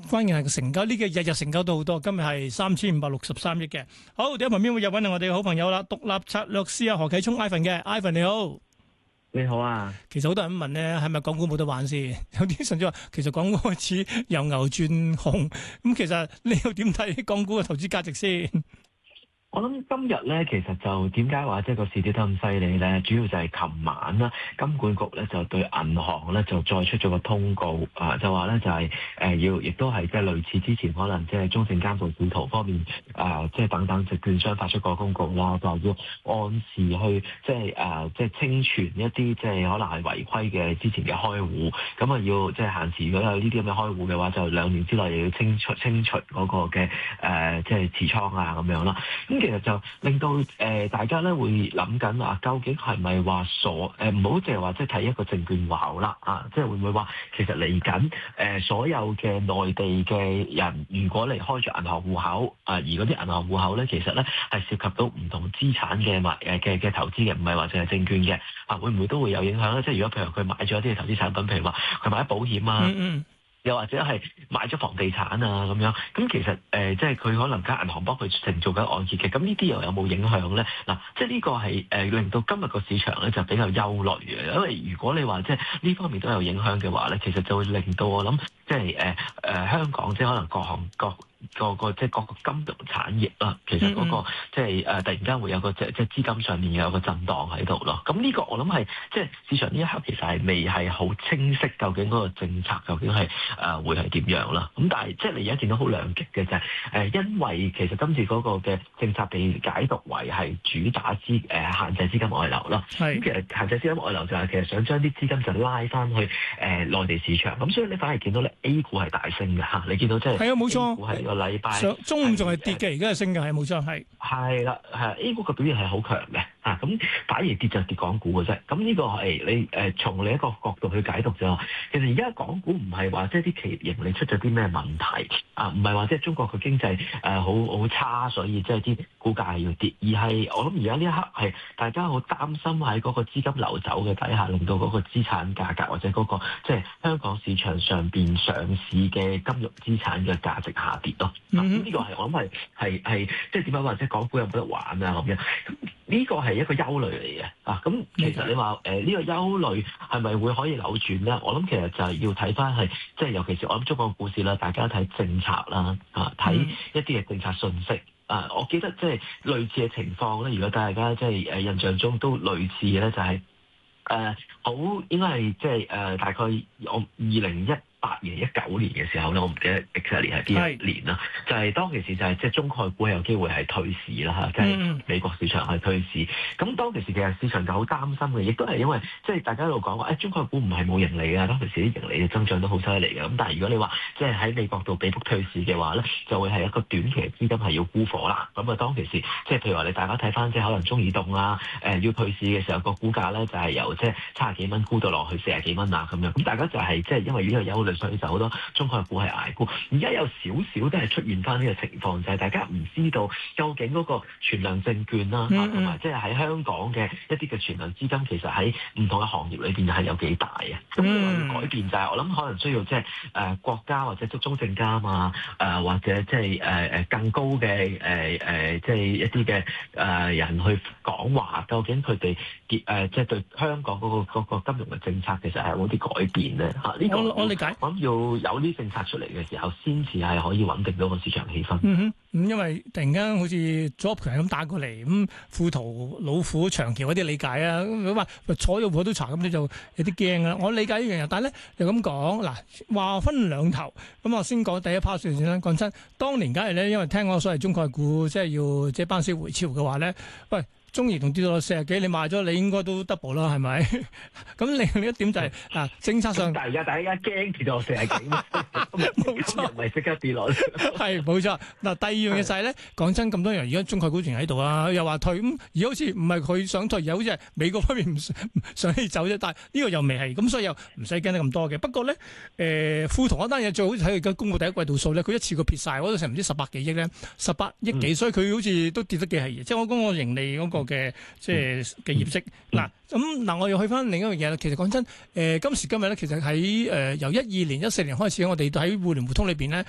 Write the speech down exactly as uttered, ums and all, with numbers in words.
關鍵係個成交，呢個日日成交都好多，今日係三千五百六十三億嘅。好，第一旁邊會入揾我哋嘅好朋友啦，獨立策略師啊何啟聰 Ivan 嘅 Ivan 你好。 你好啊， 其實好多人問咧，係咪港股冇得玩先？有啲甚至話，其實港股開始由牛轉熊，咁其實你又點睇港股嘅投資價值先？ 我諗今日咧，其實就點解話即係個市跌得咁犀利咧？主要就係琴晚啦，金管局咧就對銀行咧就再出咗個通告啊，就話咧就係、是、誒、呃、要，亦都係即係類似之前可能即係中證監同市圖方面啊，即、呃、係等等證券商發出個公告啦，就係要按時去即係誒即係清存一啲即係可能係違規嘅之前嘅開戶，咁啊要即係限時，如果有呢啲咁嘅開戶嘅話，就兩年之內又要清除清除嗰個嘅誒即係持倉啊咁樣啦。其實就令到誒、呃、大家咧會諗緊啊，究竟係咪話所誒唔好淨係話即係睇一個證券話啦啊，即係會唔會話其實嚟緊誒所有嘅內地嘅人，如果嚟開咗銀行戶口啊，而嗰啲銀行戶口咧，其實咧係涉及到唔同資產嘅買誒嘅嘅投資嘅，唔係話淨係證券嘅啊，會唔會都會有影響咧？即係如果譬如佢買咗一啲投資產品，譬如話佢買咗保險啊。嗯嗯又或者係買咗房地產啊咁樣，咁其實誒、呃、即係佢可能間銀行幫佢承做緊按揭嘅，咁呢啲又有冇影響咧？嗱、啊，即係呢個係誒、呃、令到今日個市場咧就比較憂慮嘅，因為如果你話即係呢方面都有影響嘅話咧，其實就會令到我諗即係誒誒香港即係可能各行各個個即係各個金融產業啦，其實嗰、那個、嗯、即係誒、呃、突然間會有個即係即係資金上面有個震盪喺度咯。咁呢個我諗係即係市場呢一刻其實係未係好清晰，究竟嗰個政策究竟係誒、呃、會係點樣啦？咁但係即係你而家見到好兩極嘅就係、是、誒、呃，因為其實今次嗰個嘅政策被解讀為係主打資誒、呃、限制資金外流啦。咁是其實限制資金外流就係其實想將啲資金就拉翻去誒、呃、內地市場。咁所以你反而見到咧 A 股係大升嘅嚇，你見到即係係啊冇錯。個禮拜中午仲係跌嘅，而家係升嘅，係冇錯係。 係啦，係 A 股嘅表現係好強嘅，啊咁反而跌就跌港股嘅啫。咁呢個係你誒、呃、從另一個角度去解讀啫。其實而家港股唔係話即係啲企業盈利出咗啲咩問題啊，唔係話即係中國嘅經濟誒好好差，所以即係啲股價係要跌，而係我諗而家呢一刻係大家好擔心喺嗰個資金流走嘅底下，令到嗰個資產價格或者嗰、嗰個即係香港市場上邊上市嘅金融資產嘅價值下跌。呢、嗯啊這個係我諗係係係即係點樣話即係港股有冇得玩啊咁樣？咁呢個係一個憂慮嚟嘅啊！咁其實你話誒呢個憂慮係咪會可以扭轉咧？我諗其實就係要睇翻係即係尤其是我諗中國股市啦，大家睇政策啦啊，睇一啲嘅政策信息啊。我記得即係類似嘅情況咧，如果大家即係誒印象中都類似嘅咧，就係誒好應該係即係誒大概我二零一八年、一九年嘅時候咧，我唔記得 exactly 係邊一年啦。是就係當其時就係即係中概股係有機會係退市啦嚇，即、就、係、是、美國市場係退市。咁當其時其實市場就好擔心嘅，亦都係因為即係大家喺度講話，誒、哎、中概股唔係冇盈利嘅，當其時啲盈利嘅增長都好犀利嘅。咁但係如果你話即係喺美國度被迫退市嘅話咧，就會係一個短期嘅資金係要沽貨啦。咁啊當其時即係譬如話你大家睇翻即係可能中移動啊，誒、呃、要退市嘅時候個股價咧就係由即係七十幾蚊沽到落去四十幾蚊啊咁樣。咁大家就係即係因為呢個憂慮，所以就好多中概股係捱沽。而家有少少都係出現翻呢個情況，就係、是、大家唔知道究竟嗰個存量證券啦，同埋即係喺香港嘅一啲嘅存量資金，其實喺唔同嘅行業裏邊係有幾大嘅。咁要改變就係、是、我諗可能需要即係誒國家或者即中證監啊，誒、呃、或者即係誒誒更高嘅誒誒即係一啲嘅誒人去講話，究竟佢哋結誒即係對香港嗰、那個那個金融嘅政策其實係有冇啲改變咧？嚇、啊，呢、這個我，我理解，我諗要有啲政策出嚟嘅時候，先至係可以穩定到個市場氣氛。 嗯哼，咁因為突然間好似左強咁打過嚟，咁、嗯、富途、老虎、長橋嗰啲理解啊，咁話坐咗火都查，咁你就有啲驚啊。我理解呢樣嘢，但係咧又咁講嗱，話分兩頭。咁我先講第一 part 先啦。講真，當年假如咧，因為聽講所謂中概股即係要即係班師回朝嘅話咧，喂。中移動跌到四十幾，你賣咗你應該都 double 啦，係咪？咁另外一點就係、是、嗱，政策上， 但係而家大家驚跌到四十幾，冇錯，唔係即刻跌落。 係冇錯。嗱，第二樣嘢就係咧，講真咁多人，而家中概股仲喺度啊，又話退咁，而好似唔係佢想退，而好似係美國方面唔想起走啫。但係呢個又未係，咁所以又唔使驚得咁多嘅。不過咧，誒、呃，富途嗰單嘢最好睇佢而家公布第一季度數咧，佢一次過撇晒，嗰度成唔知十百幾億咧，十八億幾，嗯、所以佢好似都跌得幾係嘢。即係我講個盈利嗰、那個。嘅即係嘅業績嗱，咁嗱我又去翻另一樣嘢啦。其實講真，誒、呃、今時今日咧，其實喺誒、呃、由一二年、一四年開始，我哋喺互聯互通裏邊咧，